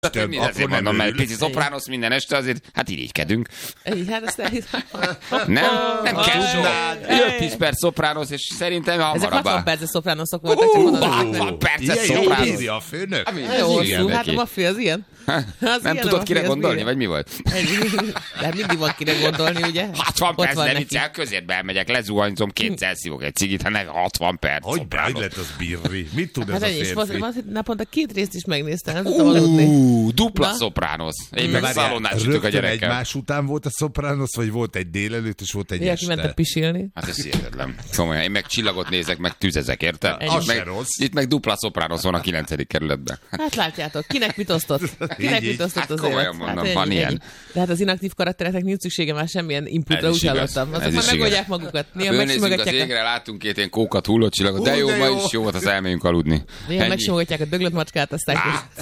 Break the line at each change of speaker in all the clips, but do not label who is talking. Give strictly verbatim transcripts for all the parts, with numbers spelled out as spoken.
Több, minden azért mondom, mert pici Sopranos minden este, azért hát irigykedünk.
Hát azt
nem, nem kell soha. öt-tíz perc Sopranos, és szerintem hamarabb.
Ezek hatvan perces Sopranosok voltak, csak mondom.
hatvan perces
Ilyen
Sopranos.
ízi a főnök.
Jó hosszú, hát a maffia az ilyen. Az
nem
ilyen,
tudod,
a
kire
maffia, az
gondolni,
ilyen.
vagy mi volt?
De mindig van kire gondolni, ugye?
hatvan perc,
van
nem
neki.
viccel, közérbe elmegyek, lezuhanyzom, kétszer szívok egy cigit, hanem hatvan perc.
Hogy
Sopranos.
hogy lett az birri? Mit tud ez
Hát
a
ennyi, és
férfi?
volt, hogy naponta két részt is megnéztem, nem tudtam aludni.
Ú, dupla
Na?
Sopranos. Én meg
Várjál,
szalonnát sütök a
rögtön
gyerekkel.
egymás után volt a Sopranos, vagy volt egy délelőtt, és volt egy
Ugye, aki mentek
este?
pisilni.
Hát ez hihetetlen. Komolyan, én meg csillagot nézek, meg tüzezek, érted?
Ennyi.
Az
Itt
se
meg,
rossz.
itt meg dupla Sopranos van a kilencedik kerületben.
Hát látjátok, kinek mit osztott? Kinek
Így, így.
mit osztott
Hát
az
komolyan
élet?
mondom,
ennyi,
van
ennyi.
ilyen.
De hát az inaktív karaktereknek nincs szüksége már semmilyen inputra,
Ez is
úgy
igaz.
hallottam. Azok
Ez
már
is
megoldják
igaz.
magukat. Néha
Fölnézzünk az
megsimogatják a,
égre, látunk két ilyen kókat hullott csillagot, de
Hú,
jó,
de
ma
jó.
is jó volt, az elmegyünk aludni.
néha
Ennyi.
megsimogatják a döglött macskát, aztán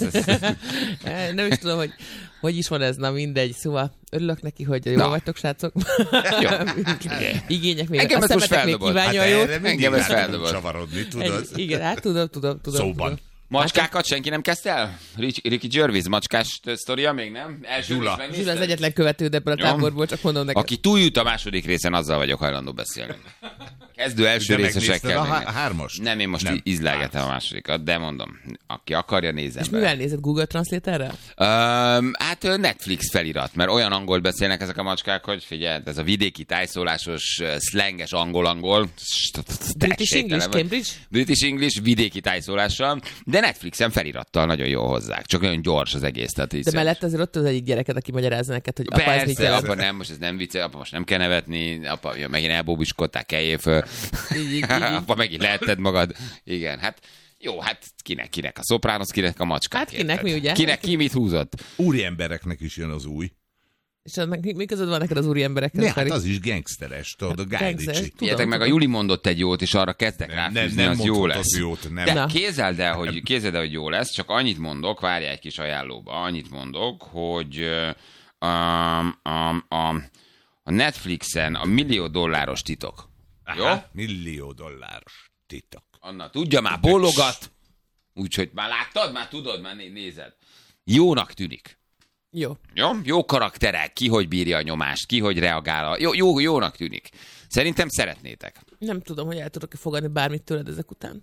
nem is tudom, hogy hogy is van ez, na mindegy. Szóval örülök neki, hogy jól
Na.
vagytok, srácok.
Jó.
Igények még.
Engem
A
ez most
szemetek még
feldobott.
kívánja a
Hát
jót.
erre mindig
Engem ez
rá tudunk
feldobott.
csavarodni, tudod?
Ennyi. Igen, hát tudom, tudom, tudom.
Szóban.
tudom.
Macskákat senki nem kezdte el? Rich- Ricky Gervais macskás sztoria még nem? Első
Gyula.
részt megnézted?
Zsula az egyetlen követőd ebből a
Jó.
táborból, csak mondom neked.
Aki túljut a második részen, azzal vagyok hajlandó beszélni. Kezdő első
De megnézted
részesekkel.
a
még
há-
nem.
hármast?
Nem, én most
Nem.
nem. izlelgetem a másodikat, de mondom, aki akarja, nézzen
És
be.
mivel nézed, Google Translate-errel?
Um, hát ö, Netflix felirat, mert olyan angolt beszélnek ezek a macskák, hogy figyelj, ez a vidéki tájszólásos, ö, szlenges angol-angol.
British English, Cambridge?
British English, vidéki tájszólással, de Netflixen felirattal nagyon jól hozzák. Csak olyan gyors az egész. Tehát így
De mellett azért ott az egyik gyereket, aki magyarázza neked, hogy apa, ez mit
Persze,
jelent.
apa nem, most ez nem vicce, apa most nem kell nevetni, apa ja, megint elbóbiskodtál, keljél föl.
Így, így, így.
Apa megint lehetted magad. Igen, hát jó, hát kinek, kinek a Sopranos, kinek a macskák.
Hát kinek,
érted?
mi ugye?
Kinek ki mit húzott?
Úri embereknek is jön az új.
És annak mi mi között van neked az úri emberekhez?
Ne, hát
Feri?
az is gangsteres, tudod, a Guy
Gangsteres.
Ritchie.
Tudom,
Figyeljetek meg, a
tudom.
Juli mondott egy jót, és arra kezdek
Nem,
ráfűzni,
nem
az jó
mondhatok
lesz.
jót, nem.
De
Na.
képzeld el, hogy, képzeld el, hogy jó lesz, csak annyit mondok, várjál egy kis ajánlóba, annyit mondok, hogy uh, um, um, um, a Netflixen a millió dolláros titok. Jó?
Aha, millió dolláros titok.
Anna, tudja már, bólogat. Úgyhogy már láttad, már tudod, már né- nézed. Jónak tűnik.
Jó.
Jó? Jó karakterek, ki hogy bírja a nyomást, ki hogy reagál. Jó, jó, jónak tűnik. Szerintem szeretnétek.
Nem tudom, hogy el tudok-e fogadni bármit tőled ezek után.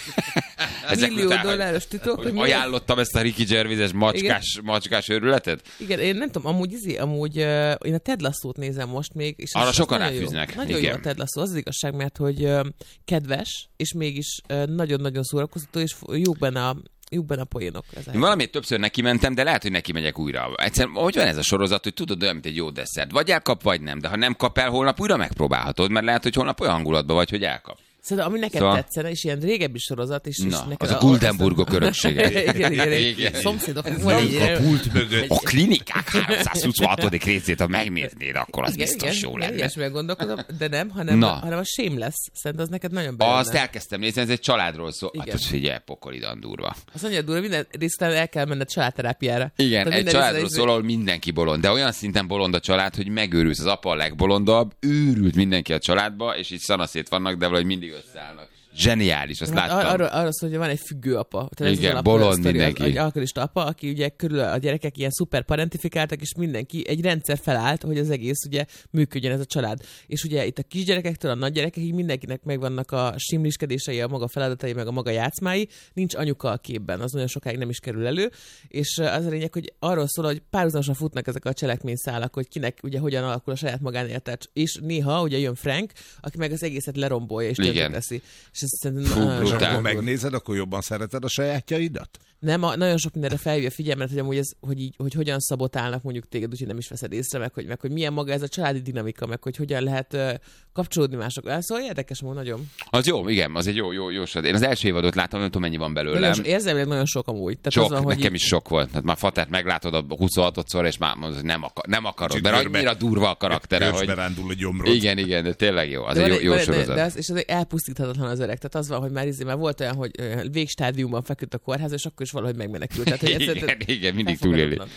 Ezek
Millió
után,
dolláros titok,
hogy
hogy mi-
ajánlottam ezt a Ricky Gervais-es macskás, macskás őrületet?
Igen, én nem tudom, amúgy, izé, amúgy uh, én a Ted Lasso-t nézem most még. És
Arra
az- az
sokan
nagyon jó.
ráfűznek,
Nagyon
igen.
jó a Ted Lasso, az az igazság, mert hogy uh, kedves, és mégis uh, nagyon-nagyon szórakoztató, és jók benne a, jók benne a poénok. Ez
Én valamit többször neki mentem, de lehet, hogy neki megyek újra. Egyszerűen, hogy van ez a sorozat, hogy tudod, olyan, mint egy jó desszert. Vagy elkap, vagy nem. De ha nem kap el, holnap újra megpróbálhatod, mert lehet, hogy holnap olyan hangulatban vagy, hogy elkap.
Szerintem, ami neked
Szóval-
tetszene, és ilyen régebbi sorozat, és, és
Na,
neked
az a Guldenburgok öröksége.
igen, igen,
Igen.
igen. Szomszédok.
Ez
van
van
egy-
a pult mögött.
A klinikák háromszázhuszonhatodik részét, ha megnéznéd, akkor az
igen,
biztos
igen,
jó
igen,
lenne.
ilyesmivel gondolkodom, de nem, hanem,
Na.
hanem a Shameless. Szerintem az neked nagyon bejönne.
Azt elkezdtem nézni, ez egy családról szól. Hát
Igen.
az figyelj, pokolidan durva.
Az annyira durva, minden részben el kell menned családterápiára.
Igen,
Tehát
egy
minden
családról
részben-
szól, ahol mindenki bolond, de olyan szinten bolond a család, hogy megőrülsz. Az apa a legbolondabb, őrült mindenki a családba, és így szanaszét vannak, de valahogy mindig összeállnak. Zseniális, azt
Hát
láttam.
ar- arról, arról szól, hogy van egy függő apa. Tehát ez
Igen,
az alap-
bolond
sztori,
mindenki.
Az, egy alkoholista apa, aki ugye körül a gyerekek ilyen szuper parentifikáltak, és mindenki, egy rendszer felállt, hogy az egész ugye működjön ez a család. És ugye itt a kisgyerekektől a nagygyerekekig mindenkinek megvannak a simliskedései, a maga feladatai, meg a maga játszmái, nincs anyuka a képben, az nagyon sokáig nem is kerül elő, és az a lényeg, hogy arról szól, hogy párhuzamosan futnak ezek a cselekményszálak, hogy kinek ugye hogyan alakul a saját magánélete, és néha ugye jön Frank, aki meg az egészet lerombolja és
Igen.
tönkreteszi. És ez szerintem
Fú,
nagyon
És
brutál.
akkor
durva.
megnézed, akkor jobban szereted a sajátjaidat?
Nem, a, nagyon sok mindenre felhívja a figyelmet, hogy amúgy ez, hogy, így, hogy hogyan szabotálnak mondjuk téged, úgyhogy nem is veszed észre, meg hogy, meg hogy milyen maga ez a családi dinamika, meg hogy hogyan lehet uh, kapcsolódni másokkal. Szóval érdekes amúgy nagyon.
Az jó, igen, az egy jó, jó, jó sorozat. Én az első évadot láttam, nem tudom, mennyi van belőle.
Nagyon, so- érzelmileg nagyon sok amúgy. Tehát
Sok,
az van, hogy
nekem
így-
is sok volt. Tehát már Fatát meglátod a huszonhatodszor, és már mondod, hogy nem, akar, nem akarod,
Kicsit
mert
körbe-
annyira durva a karaktere,
Körbe
hogy...
rándul a gyomrod.
Igen, igen, de tényleg jó. Az
de
egy
van
jó, jó
van
sorozat.
De az, és az elpusztíthatatlan az öreg. Tehát az van, hogy már, izé, már volt olyan, hogy ö, végstádiumban feküdt a kórház, és akkor is valahogy megmenekült. Tehát, hogy
Igen,
egyszerűen
igen, mindig túléli.
elfogadhatatlan.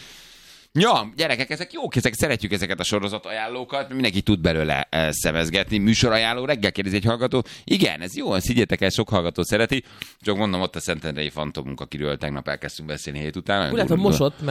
Ja, gyerekek, ezek jók, ezek, szeretjük ezeket a sorozat ajánlókat, mindenki tud belőle eh, szemezgetni. Műsorajánló, reggel kérdezi egy hallgató. Igen, ez jó, szigyetek el, sok hallgató szereti. Csak mondom, ott a Szentendrei Fantomunk, akiről tegnap elkezdtünk beszélni hét után.
Úgy látom, mosott,